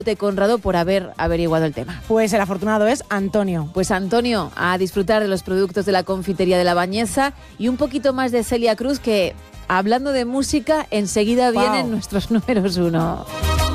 de Conrado por haber averiguado el tema. Pues el afortunado es Antonio. Pues Antonio, a disfrutar de los productos de la confitería de La Bañeza y un poquito más de Celia Cruz, que hablando de música, enseguida vienen nuestros números 1.